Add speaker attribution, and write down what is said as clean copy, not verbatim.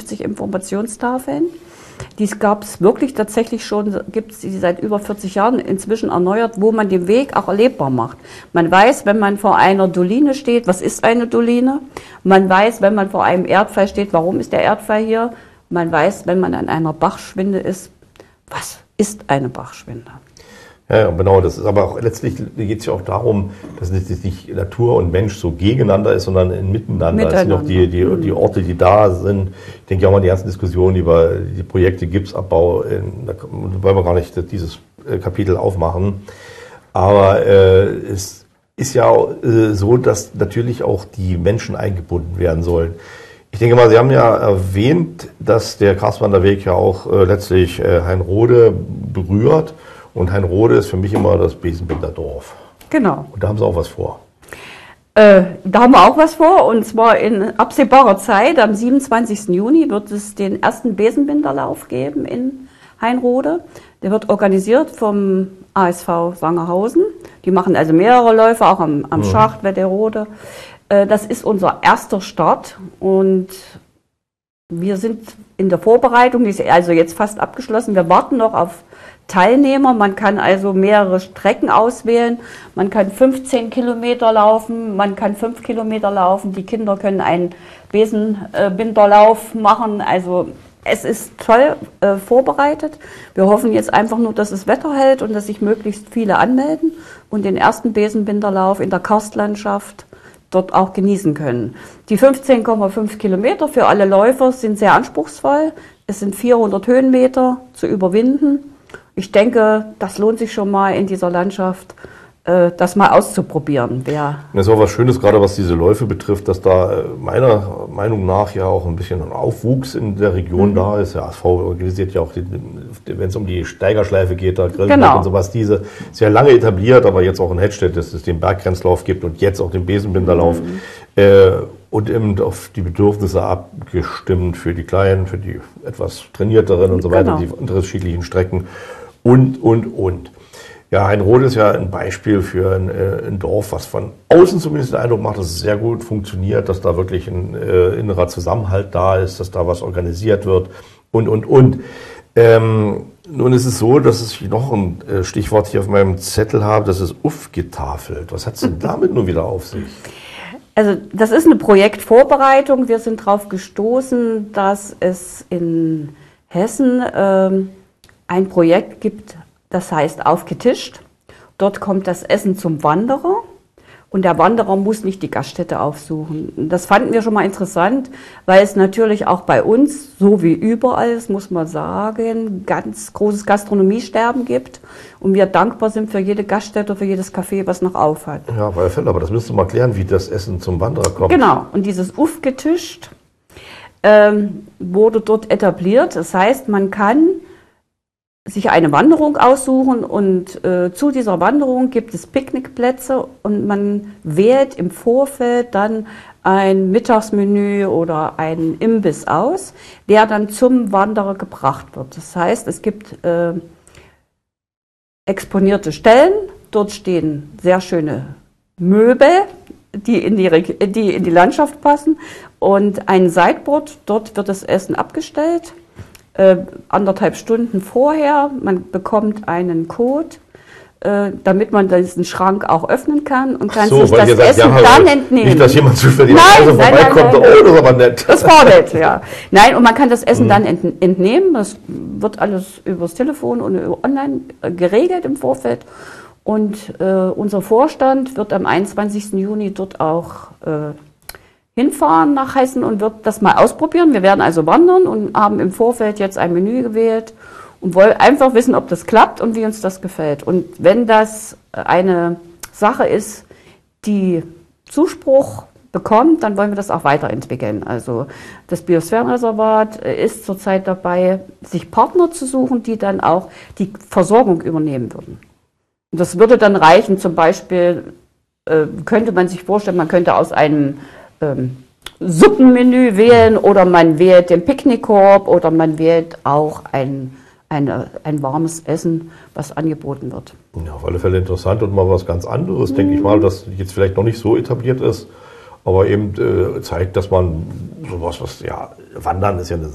Speaker 1: 50 Informationstafeln. Dies gab es wirklich tatsächlich schon, gibt es die seit über 40 Jahren inzwischen erneuert, wo man den Weg auch erlebbar macht. Man weiß, wenn man vor einer Doline steht, was ist eine Doline? Man weiß, wenn man vor einem Erdfall steht, warum ist der Erdfall hier? Man weiß, wenn man an einer Bachschwinde ist, was ist eine Bachschwinde?
Speaker 2: Ja, genau, das ist aber auch letztlich geht es ja auch darum, dass nicht Natur und Mensch so gegeneinander ist, sondern ein Miteinander. Es sind auch die Orte, die da sind. Ich denke auch mal die ganzen Diskussionen über die Projekte Gipsabbau, da wollen wir gar nicht dieses Kapitel aufmachen. Aber es ist ja so, dass natürlich auch die Menschen eingebunden werden sollen. Ich denke mal, Sie haben ja erwähnt, dass der Karstwanderweg ja auch letztlich Hainrode berührt. Und Hainrode ist für mich immer das Besenbinder Dorf.
Speaker 1: Genau.
Speaker 2: Und da haben Sie auch was vor.
Speaker 1: Da haben wir auch was vor, und zwar in absehbarer Zeit. Am 27. Juni wird es den ersten Besenbinderlauf geben in Hainrode. Der wird organisiert vom ASV Sangerhausen. Die machen also mehrere Läufe, auch am Schacht, Wetterode. Das ist unser erster Start, und wir sind in der Vorbereitung, die ist also jetzt fast abgeschlossen. Wir warten noch auf Teilnehmer. Man kann also mehrere Strecken auswählen. Man kann 15 Kilometer laufen, man kann 5 Kilometer laufen. Die Kinder können einen Besenbinderlauf machen. Also es ist toll vorbereitet. Wir hoffen jetzt einfach nur, dass das Wetter hält und dass sich möglichst viele anmelden und den ersten Besenbinderlauf in der Karstlandschaft dort auch genießen können. Die 15,5 Kilometer für alle Läufer sind sehr anspruchsvoll. Es sind 400 Höhenmeter zu überwinden. Ich denke, das lohnt sich schon mal in dieser Landschaft, das mal auszuprobieren.
Speaker 2: Das ist auch was Schönes, gerade was diese Läufe betrifft, dass da meiner Meinung nach ja auch ein bisschen ein Aufwuchs in der Region da ist. Der ASV organisiert ja auch, wenn es um die Steigerschleife geht, da Grillen und sowas, diese ist ja lange etabliert, aber jetzt auch in Hettstedt, dass es den Berggrenzlauf gibt und jetzt auch den Besenbinderlauf. Und eben auf die Bedürfnisse abgestimmt für die Kleinen, für die etwas Trainierteren und so weiter, die unterschiedlichen Strecken und. Ja, Hainrode ist ja ein Beispiel für ein Dorf, was von außen zumindest den Eindruck macht, dass es sehr gut funktioniert, dass da wirklich ein innerer Zusammenhalt da ist, dass da was organisiert wird und. Nun ist es so, dass ich noch ein Stichwort hier auf meinem Zettel habe, das ist aufgetafelt. Was hat es denn damit nun wieder auf sich?
Speaker 1: Also das ist eine Projektvorbereitung. Wir sind darauf gestoßen, dass es in Hessen ein Projekt gibt, das heißt Aufgetischt. Dort kommt das Essen zum Wanderer, und der Wanderer muss nicht die Gaststätte aufsuchen. Das fanden wir schon mal interessant, weil es natürlich auch bei uns, so wie überall, das muss man sagen, ganz großes Gastronomiesterben gibt und wir dankbar sind für jede Gaststätte, für jedes Café, was noch auf hat.
Speaker 2: Ja, bei Fälle, aber das müsst ihr mal klären, wie das Essen zum Wanderer kommt.
Speaker 1: Genau, und dieses Aufgetischt wurde dort etabliert. Das heißt, man kann sich eine Wanderung aussuchen, und zu dieser Wanderung gibt es Picknickplätze, und man wählt im Vorfeld dann ein Mittagsmenü oder einen Imbiss aus, der dann zum Wanderer gebracht wird. Das heißt, es gibt exponierte Stellen, dort stehen sehr schöne Möbel, die in die Landschaft passen, und ein Sideboard, dort wird das Essen abgestellt. 1,5 Stunden vorher, man bekommt einen Code, damit man diesen Schrank auch öffnen kann und kann sich das Essen dann entnehmen.
Speaker 2: Nicht, dass jemand zufällig vorbeikommt, oh, das ist aber nett.
Speaker 1: Das war nett, ja. Nein, und man kann das Essen dann entnehmen, das wird alles übers Telefon und online geregelt im Vorfeld, und unser Vorstand wird am 21. Juni dort auch hinfahren nach Hessen und wird das mal ausprobieren. Wir werden also wandern und haben im Vorfeld jetzt ein Menü gewählt und wollen einfach wissen, ob das klappt und wie uns das gefällt. Und wenn das eine Sache ist, die Zuspruch bekommt, dann wollen wir das auch weiterentwickeln. Also das Biosphärenreservat ist zurzeit dabei, sich Partner zu suchen, die dann auch die Versorgung übernehmen würden. Und das würde dann reichen, zum Beispiel könnte man sich vorstellen, man könnte aus einem Suppenmenü wählen, oder man wählt den Picknickkorb, oder man wählt auch ein warmes Essen, was angeboten wird.
Speaker 2: Ja, auf alle Fälle interessant und mal was ganz anderes, denke ich mal, das jetzt vielleicht noch nicht so etabliert ist, aber eben zeigt, dass man sowas, Wandern ist ja eine